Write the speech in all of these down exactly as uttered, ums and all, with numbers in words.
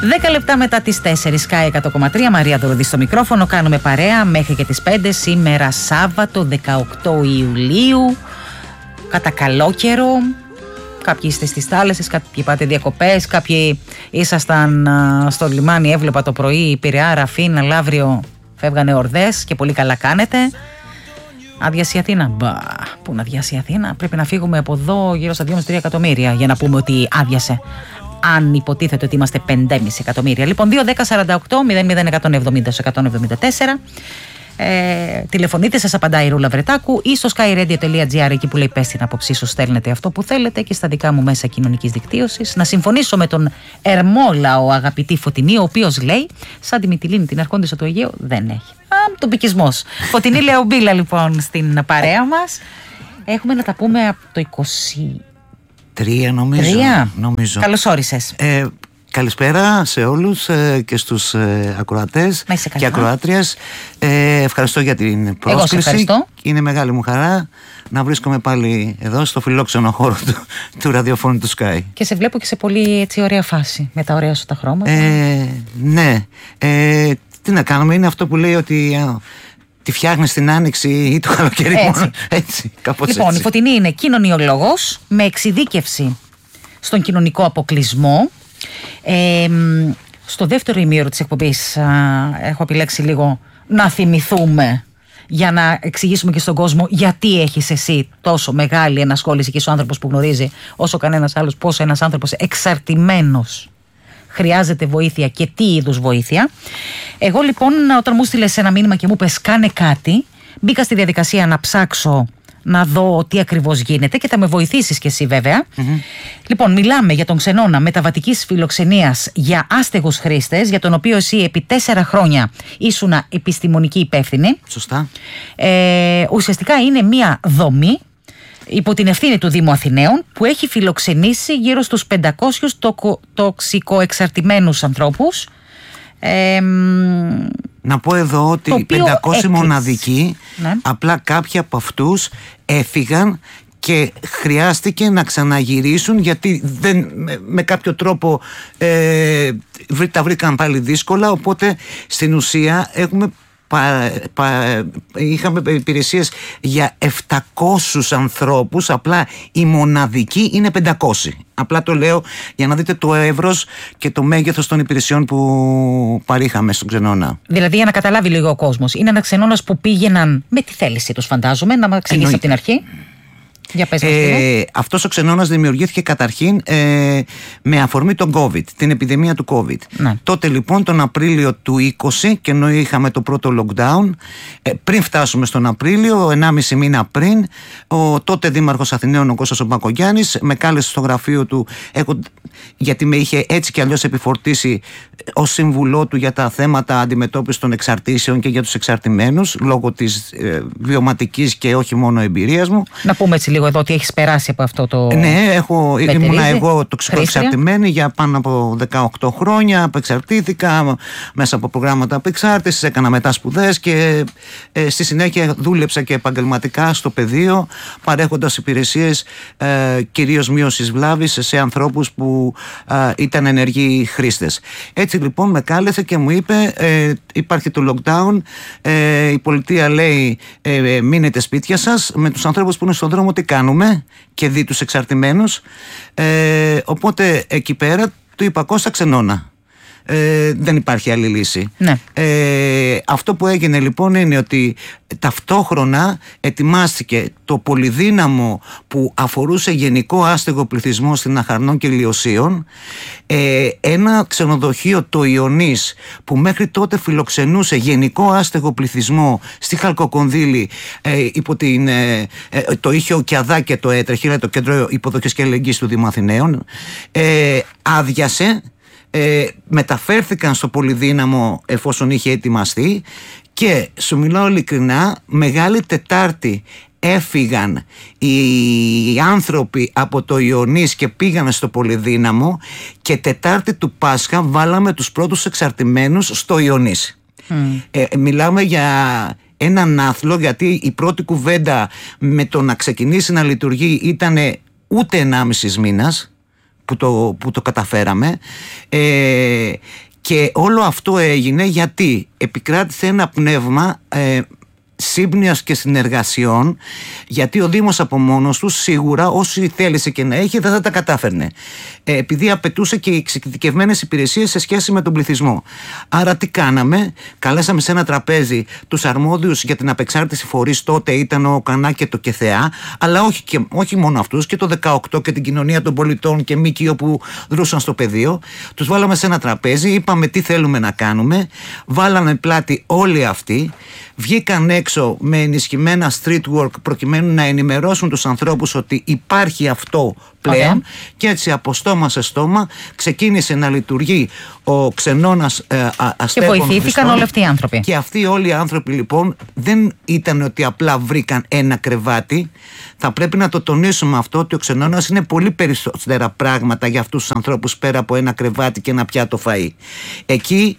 δέκα λεπτά μετά τις τέσσερις, Sky εκατό κόμμα τρία, Μαρία Δωροδή στο μικρόφωνο. Κάνουμε παρέα μέχρι και τις πέντε, σήμερα Σάββατο δεκαοκτώ Ιουλίου. Κατά καλό καιρό. Κάποιοι είστε στις θάλασσες, κάποιοι πάτε διακοπές, κάποιοι ήσασταν α, στο λιμάνι. Έβλεπα το πρωί Πειραιά, Ραφίνα, Λαύριο, φεύγανε ορδές και πολύ καλά κάνετε. Άδειασε η Αθήνα. Μπα, πού να αδειάσει η Αθήνα? Πρέπει να φύγουμε από εδώ γύρω στα δύο με τρία εκατομμύρια για να πούμε ότι άδειασε. Αν υποτίθεται ότι είμαστε πέντε κόμμα πέντε εκατομμύρια. Λοιπόν, δύο δέκα σαράντα οκτώ μηδέν μηδέν εκατόν εβδομήντα εκατόν εβδομήντα τέσσερα. Ε, τηλεφωνείτε, σας απαντάει η Ρούλα Βρετάκου, ή στο skyradio τελεία gr, εκεί που λέει πες την άποψή σου, στέλνετε αυτό που θέλετε, και στα δικά μου μέσα κοινωνικής δικτύωσης. Να συμφωνήσω με τον Ερμόλαο, αγαπητή Φωτεινή, ο οποίος λέει: σαν τη Μυτιλήνη την αρχόντισσα του Αιγαίου δεν έχει. Α, τοπικισμός. Φωτεινή Λεομπίλα, λοιπόν, στην παρέα μας. Έχουμε να τα πούμε από το είκοσι τρία, νομίζω. νομίζω. Καλώς όρισες. Ε, Καλησπέρα σε όλους ε, και στους ε, ακροατές και ακροάτριες. Ε, ευχαριστώ για την πρόσκληση. Ευχαριστώ. Είναι μεγάλη μου χαρά να βρίσκομαι πάλι εδώ στο φιλόξενο χώρο του, του ραδιοφώνου του Sky. Και σε βλέπω και σε πολύ έτσι ωραία φάση, με τα ωραία σου τα χρώματα. Ε, ναι. Ε, τι να κάνουμε, είναι αυτό που λέει ότι α, τη φτιάχνει την άνοιξη ή το καλοκαίρι. Έτσι. έτσι, κάπως λοιπόν, έτσι. Η Φωτεινή είναι κοινωνιολόγος με εξειδίκευση στον κοινωνικό αποκλεισμό. Ε, στο δεύτερο ημίωρο της εκπομπής α, έχω επιλέξει λίγο να θυμηθούμε, για να εξηγήσουμε και στον κόσμο γιατί έχεις εσύ τόσο μεγάλη ενασχόληση, και είσαι ο άνθρωπος που γνωρίζει όσο κανένας άλλος πώς ένας άνθρωπος εξαρτημένος χρειάζεται βοήθεια και τι είδους βοήθεια. Εγώ λοιπόν, όταν μου στείλες ένα μήνυμα και μου πες κάνε κάτι, μπήκα στη διαδικασία να ψάξω να δω τι ακριβώς γίνεται, και θα με βοηθήσεις κι εσύ βέβαια. Mm-hmm. Λοιπόν, μιλάμε για τον ξενώνα μεταβατικής φιλοξενίας για άστεγους χρήστες, για τον οποίο εσύ επί τέσσερα χρόνια ήσουνα επιστημονική υπεύθυνη. Σωστά. Ε, ουσιαστικά είναι μία δομή υπό την ευθύνη του Δήμου Αθηναίων, που έχει φιλοξενήσει γύρω στους πεντακόσιους τοκο, τοξικοεξαρτημένους ανθρώπους. Ε, Να πω εδώ ότι πεντακόσιοι μοναδικοί, ναι. Απλά κάποιοι από αυτούς έφυγαν και χρειάστηκε να ξαναγυρίσουν, γιατί δεν, με, με κάποιο τρόπο ε, τα βρήκαν πάλι δύσκολα. Οπότε στην ουσία έχουμε πα, πα, είχαμε υπηρεσίες για επτακόσιους ανθρώπους, απλά οι μοναδικοί είναι πεντακόσιοι. Απλά το λέω για να δείτε το εύρος και το μέγεθος των υπηρεσιών που παρήχαμε στον ξενώνα. Δηλαδή, για να καταλάβει λίγο ο κόσμος, είναι ένα ξενώνας που πήγαιναν με τη θέληση τους, φαντάζομαι, να μας εξηγήσει από την αρχή. Για πες μας ε, αυτός ο ξενώνας δημιουργήθηκε καταρχήν ε, με αφορμή τον COVID, την επιδημία του COVID. Ναι. Τότε λοιπόν τον Απρίλιο του είκοσι, και ενώ είχαμε το πρώτο lockdown, ε, πριν φτάσουμε στον Απρίλιο, ενάμιση μήνα πριν, ο τότε Δήμαρχος Αθηναίων, ο Κώστας ο Μπακογιάννης, με κάλεσε στο γραφείο του, έχω, γιατί με είχε έτσι κι αλλιώς επιφορτήσει ως σύμβουλό του για τα θέματα αντιμετώπισης των εξαρτήσεων και για τους εξαρτημένους, λόγω της ε, βιωματικής και όχι μόνο εμπειρίας μου. Να πούμε έτσι λίγο εδώ ότι έχεις περάσει από αυτό το. Ναι, έχω, ήμουνα εγώ τοξικοεξαρτημένη για πάνω από δεκαοκτώ χρόνια. Απεξαρτήθηκα μέσα από προγράμματα απεξάρτησης, έκανα μετά σπουδές και ε, στη συνέχεια δούλεψα και επαγγελματικά στο πεδίο, παρέχοντας υπηρεσίες ε, κυρίως μείωσης βλάβης σε ανθρώπους που ε, ήταν ενεργοί χρήστες. Έτσι λοιπόν με κάλεσε και μου είπε ε, υπάρχει το lockdown, ε, η πολιτεία λέει ε, μείνετε σπίτια σας, με τους ανθρώπους που είναι στον δρόμο τι κάνουμε, και δει τους εξαρτημένους. Ε, οπότε εκεί πέρα του είπα Κώστα ξενώνα. Ε, δεν υπάρχει άλλη λύση. Ναι. Ε, αυτό που έγινε λοιπόν είναι ότι ταυτόχρονα ετοιμάστηκε το πολυδύναμο που αφορούσε γενικό άστεγο πληθυσμό στην Αχαρνών και Λιωσίων, ε, ένα ξενοδοχείο, το Ιωνής, που μέχρι τότε φιλοξενούσε γενικό άστεγο πληθυσμό στη Χαλκοκονδύλη, ε, υπό την, ε, ε, το είχε ο Κιαδά και το έτρεχε, δηλαδή το Κέντρο Υποδοχής και Αλληλεγγύης του Δήμου Αθηναίων, ε, άδειασε. Ε, μεταφέρθηκαν στο πολυδύναμο εφόσον είχε ετοιμαστεί, και σου μιλάω ειλικρινά, Μεγάλη Τετάρτη έφυγαν οι άνθρωποι από το Ιωνής και πήγαν στο πολυδύναμο, και Τετάρτη του Πάσχα βάλαμε τους πρώτους εξαρτημένους στο Ιωνής. Mm. Ε, μιλάμε για έναν άθλο, γιατί η πρώτη κουβέντα με το να ξεκινήσει να λειτουργεί ήταν ούτε ενάμισης μήνας. που το, που το καταφέραμε. Ε, και όλο αυτό έγινε γιατί επικράτησε ένα πνεύμα ε, σύμπνοιας και συνεργασιών, γιατί ο Δήμος από μόνος του σίγουρα όσοι θέλησε και να έχει δεν θα τα κατάφερνε, ε, επειδή απαιτούσε και εξειδικευμένες υπηρεσίες σε σχέση με τον πληθυσμό. Άρα τι κάναμε? Καλέσαμε σε ένα τραπέζι τους αρμόδιους για την απεξάρτηση φορείς, τότε ήταν ο ΚΑΝΑ και το ΚΕΘΕΑ, αλλά όχι, και, όχι μόνο αυτούς, και το δεκαοκτώ και την κοινωνία των πολιτών και ΜΚΟ που δρούσαν στο πεδίο. Τους βάλαμε σε ένα τραπέζι, είπαμε τι θέλουμε να κάνουμε, βάλανε πλάτη όλοι αυτοί, βγήκαν έξω με ενισχυμένα street work προκειμένου να ενημερώσουν τους ανθρώπους ότι υπάρχει αυτό πλέον, okay. Και έτσι από στόμα σε στόμα ξεκίνησε να λειτουργεί ο ξενώνας ε, αστέγων. Και βοηθήθηκαν όλοι αυτοί οι άνθρωποι. Και αυτοί όλοι οι άνθρωποι λοιπόν δεν ήταν ότι απλά βρήκαν ένα κρεβάτι. Θα πρέπει να το τονίσουμε αυτό, ότι ο ξενώνας είναι πολύ περισσότερα πράγματα για αυτούς τους ανθρώπους πέρα από ένα κρεβάτι και ένα πιάτο φαΐ. Εκεί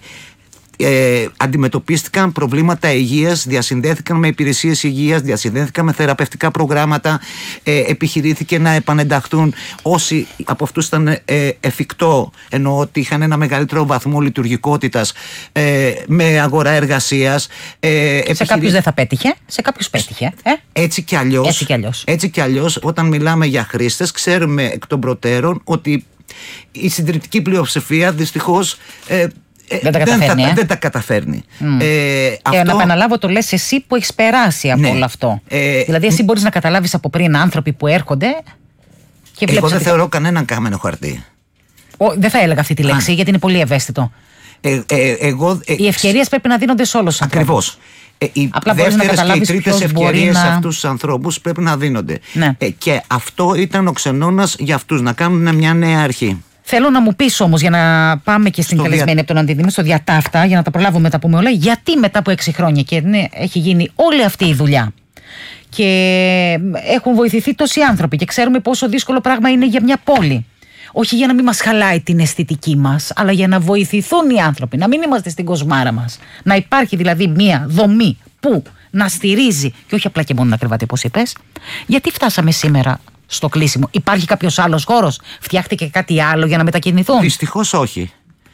Ε, αντιμετωπίστηκαν προβλήματα υγείας, διασυνδέθηκαν με υπηρεσίες υγείας, διασυνδέθηκαν με θεραπευτικά προγράμματα, ε, επιχειρήθηκε να επανενταχθούν όσοι από αυτούς ήταν ε, εφικτό, εννοώ ότι είχαν ένα μεγαλύτερο βαθμό λειτουργικότητας, ε, με αγορά εργασίας. Ε, σε επιχειρή... κάποιους δεν θα πέτυχε, σε κάποιους πέτυχε. Ε? Έτσι κι αλλιώς, έτσι κι αλλιώς. Έτσι κι αλλιώς, όταν μιλάμε για χρήστες, ξέρουμε εκ των προτέρων ότι η συντριπτική πλειοψηφία δυστυχώς ε, Δεν τα καταφέρνει. Δεν, ε? θα, δεν τα καταφέρνει. Mm. Ε, και αυτό... να επαναλάβω, το λες εσύ που έχεις περάσει από, ναι, όλο αυτό. Ε, δηλαδή, εσύ μπορείς να καταλάβεις από πριν άνθρωποι που έρχονται και βλέπεις. Εγώ δεν ότι... θεωρώ κανέναν κάμενο χαρτί. Ο, δεν θα έλεγα αυτή τη λέξη, Α. γιατί είναι πολύ ευαίσθητο. Ε, ε, εγώ, ε, οι ευκαιρίες πρέπει να δίνονται σε όλους τους ανθρώπους. Ακριβώς. Ε, οι δεύτερες και οι τρίτες ευκαιρίες να... σε αυτούς τους ανθρώπους πρέπει να δίνονται. Ναι. Ε, και αυτό ήταν ο ξενώνας για αυτούς, να κάνουν μια νέα αρχή. Θέλω να μου πεις όμως, για να πάμε και στην καλεσμένη δια... από τον Αντιδήμο, στο διατάφτα, για να τα προλάβουμε, τα πούμε όλα, γιατί μετά από έξι χρόνια και ναι, έχει γίνει όλη αυτή η δουλειά και έχουν βοηθηθεί τόσοι άνθρωποι και ξέρουμε πόσο δύσκολο πράγμα είναι για μια πόλη. Όχι για να μην μας χαλάει την αισθητική μας, αλλά για να βοηθηθούν οι άνθρωποι, να μην είμαστε στην κοσμάρα μας. Να υπάρχει δηλαδή μια δομή που να στηρίζει και όχι απλά και μόνο να κρεβάται, όπως είπες. Γιατί φτάσαμε σήμερα στο κλείσιμο? Υπάρχει κάποιος άλλος χώρος? Φτιάχτηκε κάτι άλλο για να μετακινηθούν? Δυστυχώς όχι.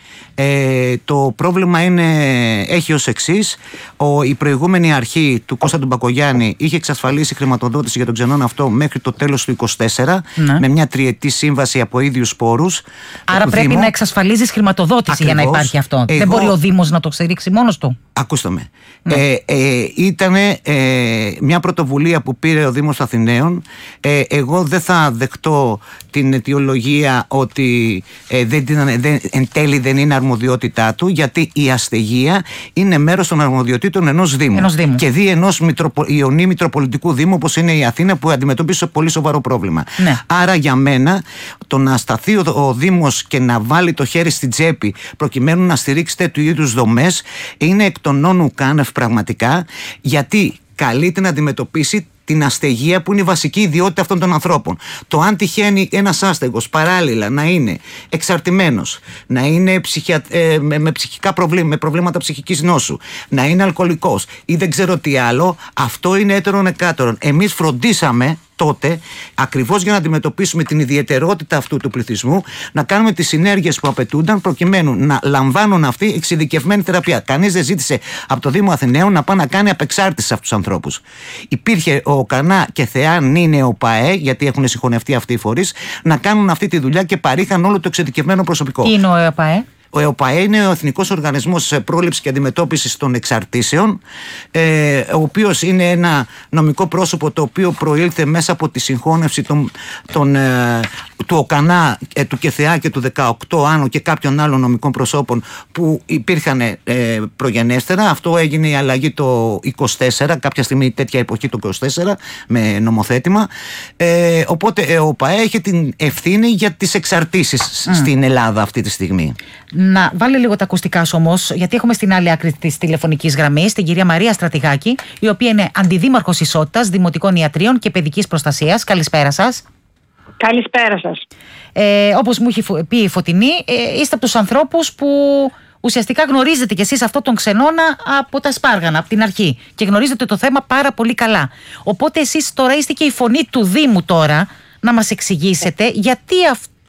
Ε, το πρόβλημα είναι, έχει ως εξής. Ο, η προηγούμενη αρχή του Κώστα του Μπακογιάννη είχε εξασφαλίσει χρηματοδότηση για τον ξενώνα αυτό μέχρι το τέλος του είκοσι τέσσερα, ναι, με μια τριετή σύμβαση από ίδιους πόρους. Άρα πρέπει Δήμο. να εξασφαλίζεις χρηματοδότηση. Ακριβώς, για να υπάρχει αυτό. Εγώ, δεν μπορεί ο Δήμος να το στηρίξει μόνος του. Ακούστε με. Ναι. Ε, ε, ήταν ε, μια πρωτοβουλία που πήρε ο Δήμος Αθηναίων. Ε, εγώ δεν θα δεχτώ την αιτιολογία ότι ε, δεν, δεν, εν τέλει δεν είναι αρμοδιότητά του, γιατί η αστεγία είναι μέρος των αρμοδιοτήτων ενός Δήμου. Ενός Δήμου. Και δι' ενός μητροπο, ιονή Μητροπολιτικού Δήμου, όπως είναι η Αθήνα, που αντιμετωπίζει πολύ σοβαρό πρόβλημα. Ναι. Άρα για μένα το να σταθεί ο, ο Δήμος και να βάλει το χέρι στην τσέπη προκειμένου να στηρίξει τέτοιου είδους δομές είναι εκ των νόνου κάνευ πραγματικά, γιατί καλείται να αντιμετωπίσει την αστεγία που είναι η βασική ιδιότητα αυτών των ανθρώπων. Το αν τυχαίνει ένας άστεγος παράλληλα να είναι εξαρτημένος, να είναι ψυχια... ε, με, με ψυχικά προβλήματα, με προβλήματα ψυχικής νόσου, να είναι αλκοολικός ή δεν ξέρω τι άλλο, αυτό είναι έτερον εκάτερον. Εμείς φροντίσαμε τότε, ακριβώς για να αντιμετωπίσουμε την ιδιαιτερότητα αυτού του πληθυσμού, να κάνουμε τις συνέργειες που απαιτούνταν προκειμένου να λαμβάνουν αυτή εξειδικευμένη θεραπεία. Κανείς δεν ζήτησε από το Δήμο Αθηναίων να πάει να κάνει απεξάρτηση σε αυτούς τους ανθρώπους. Υπήρχε ο ΚΑΝΑ και ΘΕΑΝ, είναι ο ΠΑΕ, γιατί έχουν συγχωνευτεί αυτοί οι φορείς, να κάνουν αυτή τη δουλειά και παρήχαν όλο το εξειδικευμένο προσωπικό. Τι είναι ο ΕΟΠΑΕ? Ο ΕΟΠΑΕ είναι ο Εθνικός Οργανισμός Πρόληψης και Αντιμετώπισης των Εξαρτήσεων, ε, ο οποίος είναι ένα νομικό πρόσωπο το οποίο προήλθε μέσα από τη συγχώνευση των, των, ε, του ΟΚΑΝΑ, ε, του ΚΕΘΕΑ και του δεκαοκτώ Άνω και κάποιων άλλων νομικών προσώπων που υπήρχαν ε, προγενέστερα. Αυτό έγινε η αλλαγή το είκοσι τέσσερα, κάποια στιγμή τέτοια εποχή το είκοσι τέσσερα, με νομοθέτημα. Ε, οπότε ο ΕΟΠΑΕ έχει την ευθύνη για τις εξαρτήσεις mm. στην Ελλάδα αυτή τη στιγμή. Να βάλε λίγο τα ακουστικά σου όμως, γιατί έχουμε στην άλλη άκρη της τηλεφωνικής γραμμής την κυρία Μαρία Στρατηγάκη, η οποία είναι Αντιδήμαρχος Ισότητας, Δημοτικών Ιατρίων και Παιδικής Προστασίας. Καλησπέρα σας. Καλησπέρα σας. Ε, όπως μου έχει πει η Φωτεινή, ε, είστε από τους ανθρώπους που ουσιαστικά γνωρίζετε κι εσείς αυτόν τον ξενώνα από τα Σπάργανα, από την αρχή, και γνωρίζετε το θέμα πάρα πολύ καλά. Οπότε εσείς τώρα είστε και η φωνή του Δήμου τώρα να μας εξηγήσετε γιατί αυτό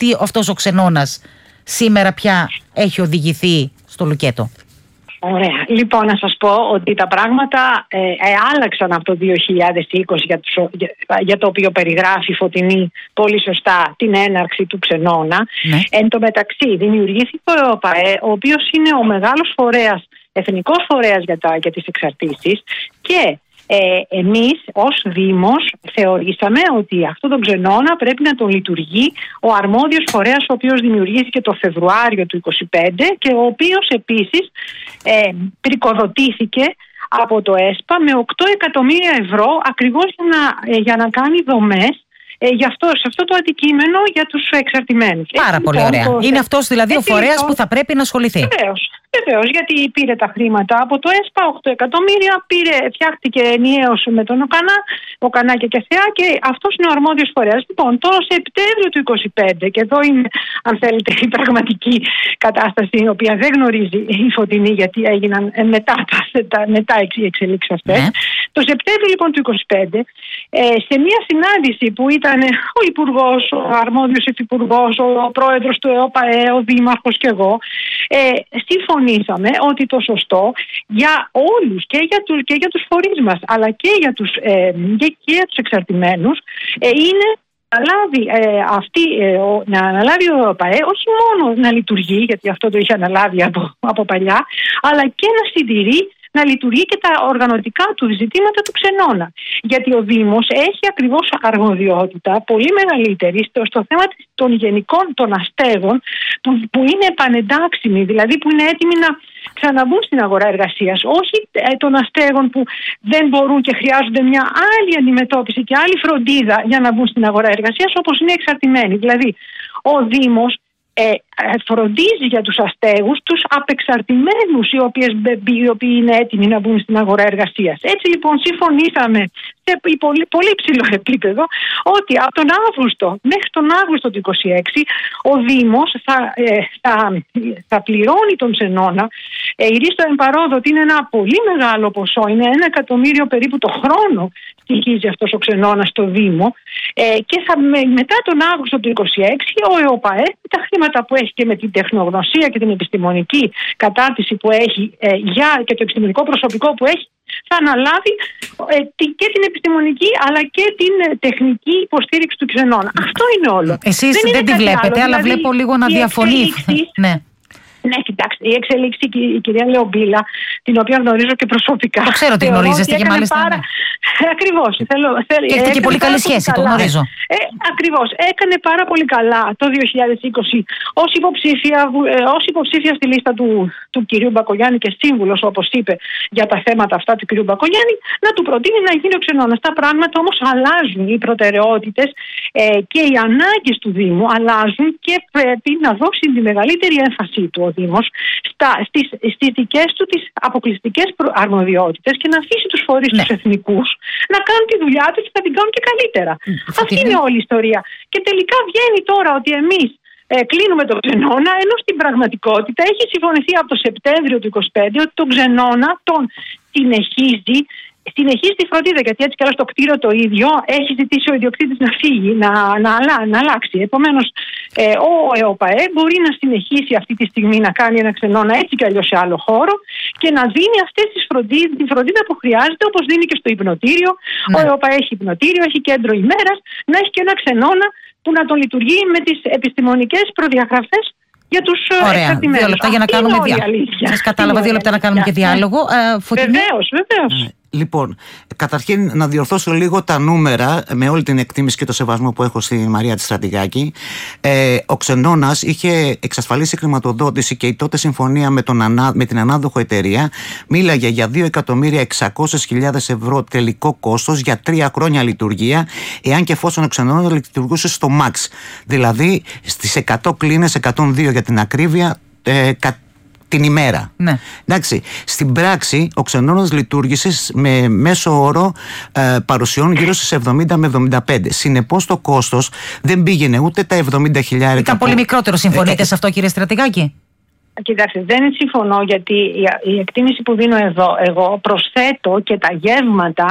γιατί αυτός ο ξενώνας σήμερα πια έχει οδηγηθεί στο λουκέτο. Ωραία. Λοιπόν, να σας πω ότι τα πράγματα ε, ε, άλλαξαν από το δύο χιλιάδες είκοσι για, τους, για, για το οποίο περιγράφει η Φωτεινή πολύ σωστά την έναρξη του ξενώνα. Ναι. Εν τω μεταξύ δημιουργήθηκε ο ΕΟΠΑΕ, ο οποίος είναι ο μεγάλος φορέας, εθνικός φορέας για, τα, για τις εξαρτήσεις, και Ε, εμείς ως Δήμος θεωρήσαμε ότι αυτό τον ξενώνα πρέπει να τον λειτουργεί ο αρμόδιος φορέας, ο οποίος δημιουργήθηκε το Φεβρουάριο του είκοσι πέντε και ο οποίος επίσης ε, πρικοδοτήθηκε από το ΕΣΠΑ με οκτώ εκατομμύρια ευρώ ακριβώς για να, ε, για να κάνει δομές ε, για αυτό, σε αυτό το αντικείμενο για τους εξαρτημένους. Πάρα Έτσι, πολύ λοιπόν, ωραία. Το... Είναι αυτός δηλαδή Έτσι, ο φορέας λοιπόν, που θα πρέπει να ασχοληθεί. Βεβαίως. Βεβαίως, γιατί πήρε τα χρήματα από το ΕΣΠΑ, οκτώ εκατομμύρια, πήρε, φτιάχτηκε ενιαίως με τον ΟΚΑΝΑ, ΟΚΑΝΑ και ΚΕΘΕΑ, και αυτός είναι ο αρμόδιος φορέας. Λοιπόν, το Σεπτέμβριο του είκοσι πέντε, και εδώ είναι, αν θέλετε, η πραγματική κατάσταση, η οποία δεν γνωρίζει η Φωτεινή, γιατί έγιναν μετά, τα, μετά οι εξελίξεις αυτές. Mm. Το Σεπτέμβριο λοιπόν του είκοσι πέντε, ε, σε μια συνάντηση που ήταν ο Υπουργός, ο αρμόδιος Υφυπουργός, ο πρόεδρος του ΕΟΠΑΕ, ο Δήμαρχος και εγώ, ε, συμφωνήσαμε ότι το σωστό για όλους, και για τους, και για τους φορείς μας, αλλά και για τους, ε, και, και για τους εξαρτημένους, ε, είναι αναλάβει, ε, αυτή, ε, ο, να αναλάβει ο ΕΟΠΑΕ όχι μόνο να λειτουργεί, γιατί αυτό το είχε αναλάβει από, από παλιά, αλλά και να συντηρεί, να λειτουργεί και τα οργανωτικά του ζητήματα του ξενώνα. Γιατί ο Δήμος έχει ακριβώς αρμοδιότητα πολύ μεγαλύτερη στο, στο θέμα των γενικών των αστέγων, που, που είναι επανεντάξιμοι, δηλαδή που είναι έτοιμοι να ξαναμπούν στην αγορά εργασίας. Όχι ε, των αστέγων που δεν μπορούν και χρειάζονται μια άλλη αντιμετώπιση και άλλη φροντίδα για να μπουν στην αγορά εργασίας, όπως είναι εξαρτημένοι. Δηλαδή, ο Δήμος Ε, φροντίζει για τους αστέγους, τους απεξαρτημένους, οι, οποίες, οι οποίοι είναι έτοιμοι να μπουν στην αγορά εργασίας. Έτσι λοιπόν συμφωνήσαμε σε πολύ, πολύ ψηλό επίπεδο ότι από τον Αύγουστο μέχρι τον Αύγουστο του είκοσι έξι ο Δήμος θα, ε, θα, θα πληρώνει τον ξενώνα. Ε, η Ρίστο εμπαρόδο ότι είναι ένα πολύ μεγάλο ποσό, είναι ένα εκατομμύριο περίπου το χρόνο στοιχίζει αυτός ο ξενώνας στο Δήμο, ε, και θα, με, μετά τον Αύγουστο του είκοσι έξι ο ΕΟΠΑΕ, τα χρήματα που έχει και με την τεχνογνωσία και την επιστημονική κατάρτιση που έχει, ε, για, και το επιστημονικό προσωπικό που έχει, θα αναλάβει ε, και την επιστημονική αλλά και την ε, τεχνική υποστήριξη του ξενώνα. Αυτό είναι όλο. Εσείς δεν, δεν τη βλέπετε, άλλο. Αλλά δηλαδή, βλέπω λίγο να διαφωνεί. Ναι. Ναι, κοιτάξτε, η εξέλιξη, η κυρία Λεομπίλα, την οποία γνωρίζω και προσωπικά. Το ξέρω ότι γνωρίζεστε και μάλιστα. Πάρα... Ναι. Ακριβώς. Θέλω, θέλω, και έχετε και πολύ καλή σχέση, το γνωρίζω. Ε, ακριβώς. Έκανε πάρα πολύ καλά το δύο χιλιάδες είκοσι ως υποψήφια, ως υποψήφια στη λίστα του, του κυρίου Μπακογιάννη και σύμβουλος, όπως είπε, για τα θέματα αυτά του κυρίου Μπακογιάννη, να του προτείνει να γίνει ο ξενώνας. Τα πράγματα όμως αλλάζουν, οι προτεραιότητες ε, και οι ανάγκες του Δήμου αλλάζουν, και πρέπει να δώσει τη μεγαλύτερη έμφαση του Δήμος στα, στις, στις δικές του τις αποκλειστικές αρμοδιότητες και να αφήσει τους φορείς, ναι, τους εθνικούς να κάνουν τη δουλειά τους και θα την κάνουν και καλύτερα. Mm, Αυτή είναι όλη η ιστορία. Και τελικά βγαίνει τώρα ότι εμείς ε, κλείνουμε τον ξενώνα, ενώ στην πραγματικότητα έχει συμφωνηθεί από το Σεπτέμβριο του είκοσι πέντε ότι τον ξενώνα τον συνεχίζει Συνεχίζει τη φροντίδα, γιατί έτσι κι άλλως το κτίριο το ίδιο έχει ζητήσει ο ιδιοκτήτης να φύγει, να, να, να αλλάξει. Επομένως, ε, ο ΕΟΠΑΕ μπορεί να συνεχίσει αυτή τη στιγμή να κάνει ένα ξενώνα έτσι κι αλλιώς σε άλλο χώρο και να δίνει αυτές τις φροντίδες, τη φροντίδα που χρειάζεται, όπως δίνει και στο υπνοτήριο. Ναι. Ο ΕΟΠΑΕ έχει υπνοτήριο, έχει κέντρο ημέρας, να έχει και ένα ξενώνα που να τον λειτουργεί με τις επιστημονικές προδιαγραφές για τους εξαρτημένους. Δύο λεπτά για να κάνουμε διάλογο. Σας κατάλαβα, δύο λεπτά να κάνουμε και διάλογο. Βεβαίως, βεβαίως. Λοιπόν, καταρχήν να διορθώσω λίγο τα νούμερα, με όλη την εκτίμηση και το σεβασμό που έχω στη Μαρία τη Στρατηγάκη. Ε, ο ξενώνας είχε εξασφαλίσει χρηματοδότηση και η τότε συμφωνία με, τον ανά, με την ανάδοχο εταιρεία μίλαγε για δύο εκατομμύρια εξακόσιες χιλιάδες ευρώ τελικό κόστος για τρία χρόνια λειτουργία, εάν και εφόσον ο ξενώνας λειτουργούσε στο max. Δηλαδή στις εκατό κλίνες, εκατόν δύο για την ακρίβεια, ε, την ημέρα. Ναι. Εντάξει, στην πράξη ο ξενώνας λειτουργήσε με μέσο όρο ε, παρουσιών γύρω στις εβδομήντα με εβδομήντα πέντε. Συνεπώς το κόστος δεν πήγαινε ούτε τα εβδομήντα χιλιάδες. Ήταν πολύ μικρότερο, συμφωνείτε ε, σε αυτό, κύριε Στρατηγάκη? Κοιτάξτε, δεν συμφωνώ, γιατί η, η εκτίμηση που δίνω εδώ εγώ προσθέτω και τα γεύματα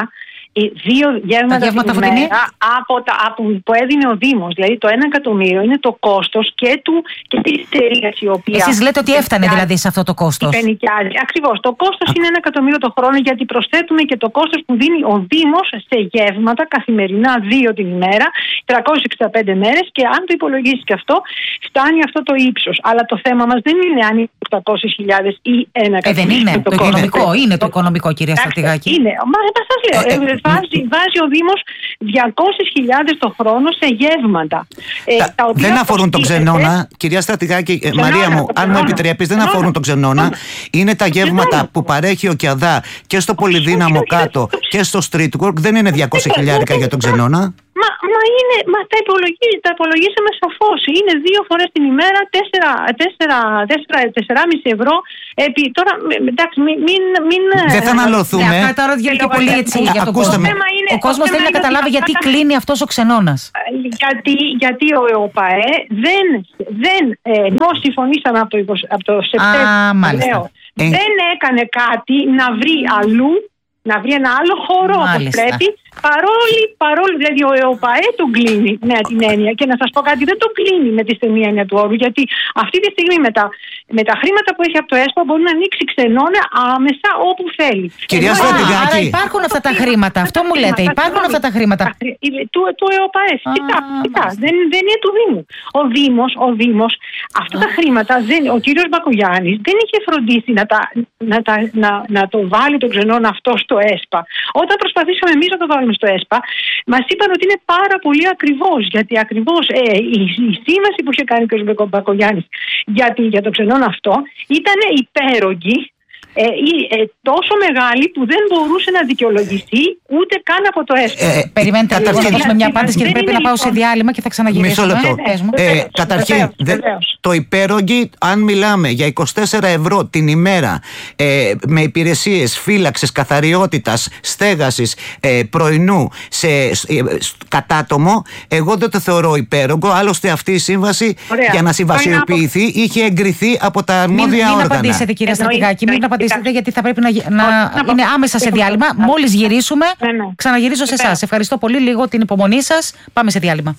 Δύο γεύματα, τα γεύματα την ημέρα από τα, από, που έδινε ο Δήμος. Δηλαδή το ένα εκατομμύριο είναι το κόστος και, του, και της εταιρείας η οποία... Εσείς λέτε ότι έφτανε δηλαδή σε αυτό το κόστος. Ακριβώς. Το κόστος είναι ένα εκατομμύριο το χρόνο, γιατί προσθέτουμε και το κόστος που δίνει ο Δήμος σε γεύματα καθημερινά, δύο την ημέρα, τριακόσιες εξήντα πέντε μέρες, και αν το υπολογίσεις και αυτό, φτάνει αυτό το ύψος. Αλλά το θέμα μας δεν είναι αν είναι οκτακόσιες χιλιάδες ή ένα εκατομμύριο. Ε, δεν είναι. Το, το οικονομικό είναι το οικονομικό, κυρία Στρατηγάκη. Είναι. Μα σας λέω. Ε, ε, βάζει, βάζει ο Δήμος διακόσιες χιλιάδες το χρόνο σε γεύματα. Ε, τα, τα δεν αφορούν τον ξενώνα, κυρία Στρατηγάκη, ε, Μαρία μου, αν μου επιτρέπεις, δεν αφορούν τον ξενώνα. Είναι τα γεύματα που παρέχει ο ΚιΑΔΑ και στο Πολυδύναμο κάτω και στο Street Work. Δεν είναι διακόσια χιλιάρικα για τον ξενώνα. Μα, μα, είναι, μα τα, υπολογί, τα υπολογίσαμε σαφώς. Είναι δύο φορές την ημέρα, τέσσερα, τέσσερα, τέσσερα, τεσσεράμισι ευρώ. Επί, τώρα, εντάξει, μην... μην δεν θα αναλωθούμε. Ναι, τώρα βγαίνει πολύ έτσι για τον κόσμο. Ο κόσμος θέλει να καταλάβει γιατί κλείνει αυτός ο ξενώνας. Γιατί, γιατί ο ΕΟΠΑΕ δεν, δεν ενώ συμφωνήσαμε από το, από το Σεπτέμβριο, δεν έκανε κάτι να βρει αλλού, να βρει ένα άλλο χώρο όπως πρέπει. Παρόλη, παρόλη, δηλαδή ο ΕΟΠΑΕ τον κλείνει με την έννοια, και να σας πω κάτι, δεν τον κλείνει με τη στενή έννοια του όρου, γιατί αυτή τη στιγμή με τα, με τα χρήματα που έχει από το ΕΣΠΑ μπορεί να ανοίξει ξενώνα άμεσα όπου θέλει. Κυρία Στρατηγάκη, άρα υπάρχουν αυτά τα χρήματα, αυτό μου λέτε, υπάρχουν αυτά τα χρήματα. Του, του ΕΟΠΑΕ, φυσικά, φυσικά. Δεν, δεν είναι του Δήμου. Ο Δήμος, ο Δήμος αυτά τα χρήματα, δεν, ο κύριος Μπακογιάννης δεν είχε φροντίσει να, τα, να, τα, να, να το βάλει τον ξενώνα αυτό στο ΕΣΠΑ. Όταν προσπαθήσαμε εμείς να το βάλουμε στο ΕΣΠΑ, μας είπαν ότι είναι πάρα πολύ ακριβώς, γιατί ακριβώς ε, η, η σύμβαση που είχε κάνει ο κ. Μπακογιάννης για, για το ξενώνα αυτό ήταν υπέρογγη, ε, ε, τόσο μεγάλη που δεν μπορούσε να δικαιολογηθεί ούτε καν από το ΕΣΠΑ. Ε, Περιμένετε, θα δώσουμε μια απάντηση και πρέπει να πάω σε διάλειμμα και θα ξαναγυρίσω. Μισό λεπτό. Ε, καταρχήν, δε, το υπέρογγι, αν μιλάμε για είκοσι τέσσερα ευρώ την ημέρα, ε, με υπηρεσίες φύλαξης, καθαριότητας, στέγασης, ε, πρωινού σε ε, κατάτομο, εγώ δεν το θεωρώ υπέρογκο. Άλλωστε αυτή η σύμβαση, ωραία, για να συμβασιοποιηθεί, είχε εγκριθεί από τα αρμόδια μην, μην όργανα. Μην απαντήσετε, κυρία Στρατηγάκη, μην απαντήσετε, γιατί θα πρέπει να, να, να είναι άμεσα σε διάλειμμα. Μόλις γυρίσουμε, ναι, ναι. ξαναγυρίζω σε εσάς. Ευχαριστώ πολύ, λίγο την υπομονή σας. Πάμε σε διάλειμμα.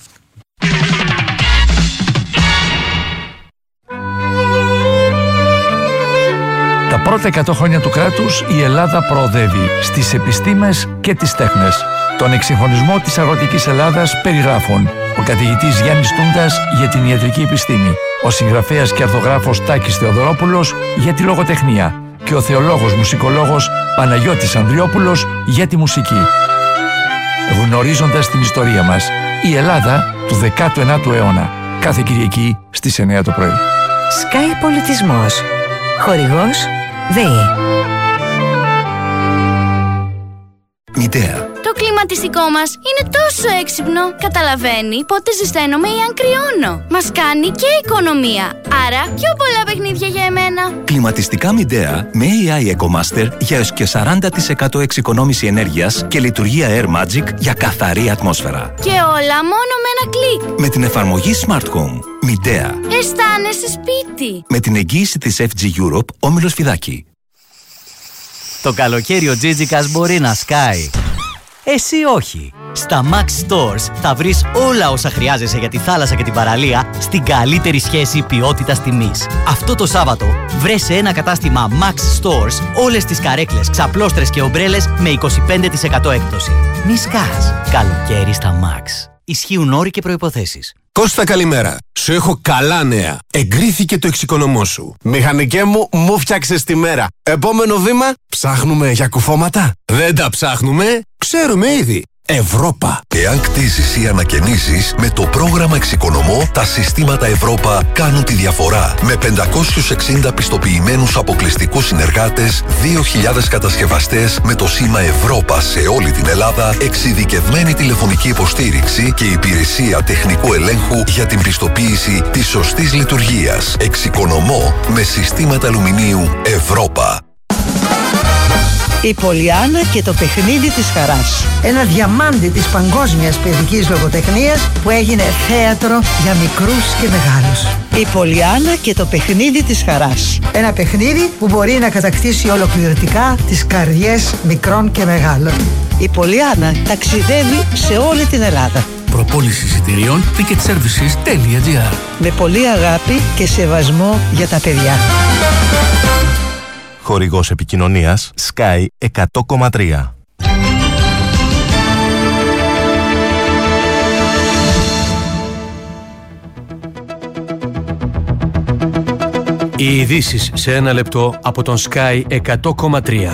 Τα πρώτα εκατό χρόνια του κράτους η Ελλάδα προοδεύει στις επιστήμες και τις τέχνες. Τον εξυγχρονισμό της αγροτικής Ελλάδας περιγράφουν ο καθηγητής Γιάννης Τούντας για την ιατρική επιστήμη, ο συγγραφέας και αρθογράφος Τάκης Θεοδωρόπουλος για τη λογοτεχνία και ο θεολόγος μουσικολόγος Παναγιώτης Ανδριόπουλος για τη μουσική. Γνωρίζοντας την ιστορία μας, η Ελλάδα του δέκατου ένατου αιώνα. Κάθε Κυριακή στις εννιά το πρωί. Sky Πολιτισμός. Χορηγός ΔΕΗ. Μητέα. Το κλιματιστικό μας είναι τόσο έξυπνο. Καταλαβαίνει πότε ζεσταίνομαι ή αν κρυώνω. Μας κάνει και οικονομία. Άρα πιο πολλά παιχνίδια για εμένα. Κλιματιστικά Μητέα με έι άι EcoMaster για έως και σαράντα τοις εκατό εξοικονόμηση ενέργειας και λειτουργία Air Magic για καθαρή ατμόσφαιρα. Και όλα μόνο με ένα κλικ. Με την εφαρμογή Smart Home. Μητέα. Αισθάνεσαι σπίτι. Με την εγγύηση της εφ τζι Europe, Όμιλος Φιδάκη. Το καλοκαίρι ο Τζίτζικας μπορεί να σκάει. Εσύ όχι. Στα Max Stores θα βρεις όλα όσα χρειάζεσαι για τη θάλασσα και την παραλία στην καλύτερη σχέση ποιότητας-τιμής. Αυτό το Σάββατο βρες σε ένα κατάστημα Max Stores όλες τις καρέκλες, ξαπλώστρες και ομπρέλες με είκοσι πέντε τοις εκατό έκπτωση. Μη σκάς. Καλοκαίρι στα Max. Ισχύουν όροι και προϋποθέσεις. Κώστα, καλημέρα. Σου έχω καλά νέα. Εγκρίθηκε το εξοικονομώ σου. Μηχανικέ μου, μου φτιάξες τη μέρα. Επόμενο βήμα, ψάχνουμε για κουφώματα. Δεν τα ψάχνουμε, ξέρουμε ήδη. Ευρώπα. Εάν κτίζεις ή ανακαινίζεις, με το πρόγραμμα Εξοικονομώ, τα συστήματα Ευρώπα κάνουν τη διαφορά. Με πεντακόσιους εξήντα πιστοποιημένους αποκλειστικούς συνεργάτες, δύο χιλιάδες κατασκευαστές με το σήμα Ευρώπα σε όλη την Ελλάδα, εξειδικευμένη τηλεφωνική υποστήριξη και υπηρεσία τεχνικού ελέγχου για την πιστοποίηση της σωστής λειτουργίας. Εξοικονομώ με συστήματα αλουμινίου Ευρώπα. Η Πολιάννα και το παιχνίδι της χαράς. Ένα διαμάντι της παγκόσμιας παιδικής λογοτεχνίας που έγινε θέατρο για μικρούς και μεγάλους. Η Πολιάννα και το παιχνίδι της χαράς. Ένα παιχνίδι που μπορεί να κατακτήσει ολοκληρωτικά τις καρδιές μικρών και μεγάλων. Η Πολιάννα ταξιδεύει σε όλη την Ελλάδα. Προπόληση εισιτηρίων ticketservices τελεία τζι άρ. Με πολύ αγάπη και σεβασμό για τα παιδιά. Χορηγός επικοινωνίας Sky εκατό κόμμα τρία. Οι ειδήσεις σε ένα λεπτό από τον Sky εκατό κόμμα τρία.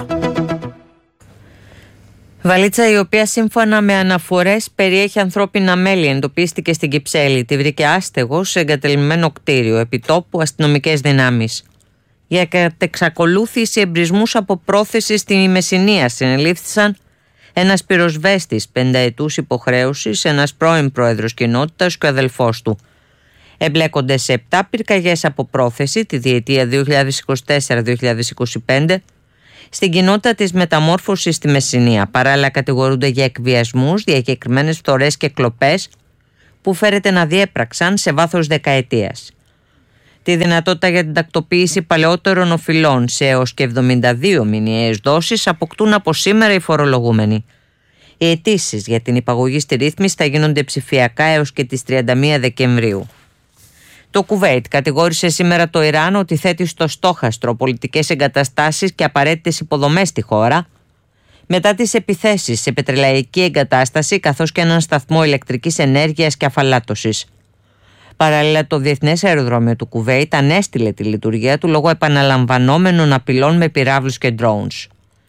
Βαλίτσα η οποία σύμφωνα με αναφορές περιέχει ανθρώπινα μέλη εντοπίστηκε στην Κυψέλη. Τη βρήκε άστεγο σε εγκατελειμμένο κτίριο, επιτόπου αστυνομικές δυνάμεις. Για κατεξακολούθηση εμπρισμούς από πρόθεση στη Μεσσηνία συνελήφθησαν ένας πυροσβέστης πενταετούς υποχρέωσης, ένας πρώην πρόεδρος κοινότητας και ο αδελφός του. Εμπλέκονται σε επτά πυρκαγιές από πρόθεση τη διετία δύο χιλιάδες είκοσι τέσσερα δύο χιλιάδες είκοσι πέντε στην κοινότητα της Μεταμόρφωσης στη Μεσσηνία. Παράλληλα κατηγορούνται για εκβιασμούς, διακεκριμένες φθορές και κλοπές που φέρεται να διέπραξαν σε βάθος δεκαετίας. Τη δυνατότητα για την τακτοποίηση παλαιότερων οφειλών σε έως και εβδομήντα δύο μηνιαίες δόσεις αποκτούν από σήμερα οι φορολογούμενοι. Οι αιτήσεις για την υπαγωγή στη ρύθμιση θα γίνονται ψηφιακά έως και τις τριάντα μία Δεκεμβρίου. Το Κουβέιτ κατηγόρησε σήμερα το Ιράν ότι θέτει στο στόχαστρο πολιτικές εγκαταστάσεις και απαραίτητες υποδομές στη χώρα μετά τις επιθέσεις σε πετρελαϊκή εγκατάσταση καθώς και έναν σταθμό ηλεκτρικής ενέργειας και αφαλάτωσης. Παράλληλα, το Διεθνές Αεροδρόμιο του Κουβέιτ ανέστηλε τη λειτουργία του λόγω επαναλαμβανόμενων απειλών με πυράβλους και drones.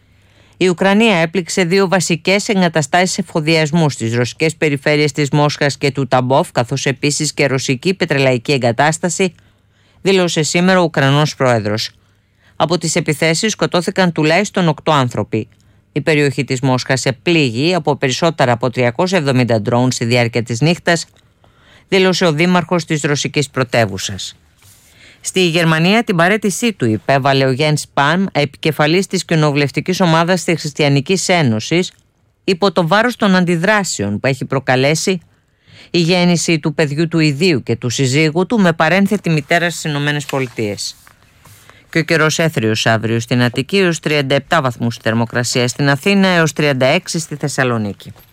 Η Ουκρανία έπληξε δύο βασικές εγκαταστάσεις εφοδιασμού στις ρωσικές περιφέρειες της Μόσχας και του Ταμπόφ, καθώς επίσης και ρωσική πετρελαϊκή εγκατάσταση, δήλωσε σήμερα ο Ουκρανός πρόεδρος. Από τις επιθέσεις σκοτώθηκαν τουλάχιστον οκτώ άνθρωποι. Η περιοχή της Μόσχας επλήγει από περισσότερα από τριακόσια εβδομήντα drones στη διάρκεια της νύχτας, δήλωσε ο δήμαρχος της ρωσικής πρωτεύουσας. Στη Γερμανία την παραίτησή του υπέβαλε ο Γιένς Σπαν, επικεφαλής της κοινοβουλευτικής ομάδας της Χριστιανικής Ένωσης, υπό το βάρος των αντιδράσεων που έχει προκαλέσει η γέννηση του παιδιού του ιδίου και του συζύγου του με παρένθετη μητέρα στις Ηνωμένες Πολιτείες. Και ο καιρός έθριος αύριο στην Αττική έως τριάντα επτά βαθμούς θερμοκρασία, στην Αθήνα έως τριάντα έξι στη Θεσσαλονίκη.